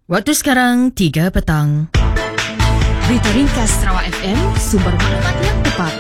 Waktu sekarang 3 petang. Berita ringkas Sarawak FM, sumber maklumat yang tepat.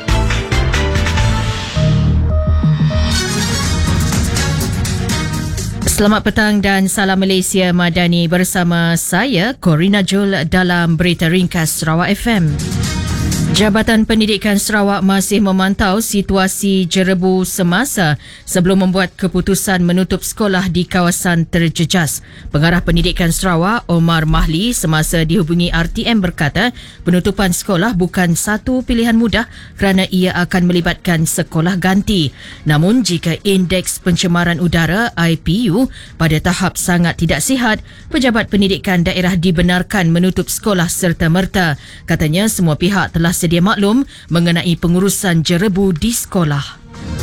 Selamat petang dan salam Malaysia Madani bersama saya, Corina Jul dalam Berita Ringkas Sarawak FM. Jabatan Pendidikan Sarawak masih memantau situasi jerebu semasa sebelum membuat keputusan menutup sekolah di kawasan terjejas. Pengarah Pendidikan Sarawak, Omar Mahli, semasa dihubungi RTM berkata, penutupan sekolah bukan satu pilihan mudah kerana ia akan melibatkan sekolah ganti. Namun, jika indeks pencemaran udara IPU pada tahap sangat tidak sihat, pejabat pendidikan daerah dibenarkan menutup sekolah serta-merta. Katanya, semua pihak telah sedia maklum mengenai pengurusan jerebu di sekolah.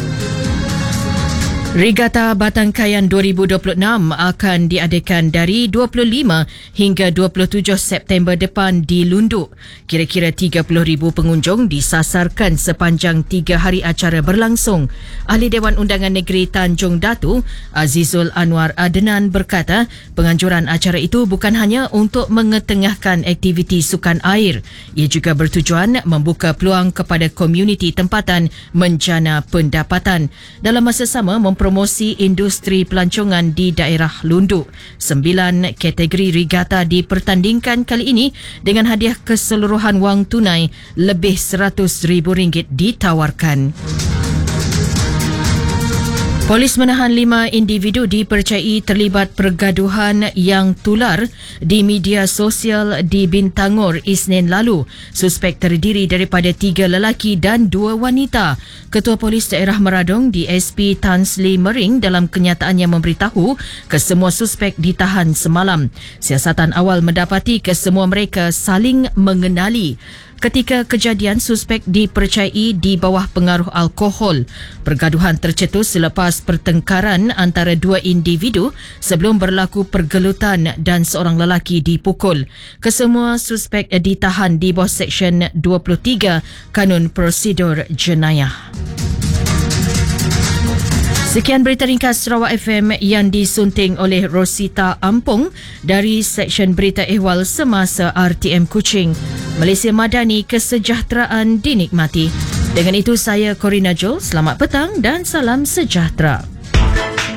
Regata Batangkayan 2026 akan diadakan dari 25 hingga 27 September depan di Lunduk. Kira-kira 30,000 pengunjung disasarkan sepanjang 3 hari acara berlangsung. Ahli Dewan Undangan Negeri Tanjung Datu, Azizul Anwar Adnan berkata, penganjuran acara itu bukan hanya untuk mengetengahkan aktiviti sukan air. Ia juga bertujuan membuka peluang kepada komuniti tempatan menjana pendapatan. Dalam masa sama, promosi industri pelancongan di daerah Lunduk. 9 kategori regata dipertandingkan kali ini dengan hadiah keseluruhan wang tunai lebih RM100,000 ditawarkan. Polis menahan 5 individu dipercayai terlibat pergaduhan yang tular di media sosial di Bintangor Isnin lalu. Suspek terdiri daripada 3 lelaki dan 2 wanita. Ketua Polis Daerah Meradong DSP Tan Sri Mering dalam kenyataannya memberitahu kesemua suspek ditahan semalam. Siasatan awal mendapati kesemua mereka saling mengenali. Ketika kejadian, suspek dipercayai di bawah pengaruh alkohol. Pergaduhan tercetus selepas pertengkaran antara 2 individu sebelum berlaku pergelutan dan seorang lelaki dipukul. Kesemua suspek ditahan di bawah Seksyen 23 Kanun Prosedur Jenayah. Sekian Berita Ringkas Sarawak FM yang disunting oleh Rosita Ampong dari Seksyen Berita Ehwal Semasa RTM Kuching. Malaysia Madani, kesejahteraan dinikmati. Dengan itu saya Corina Jol, selamat petang dan salam sejahtera.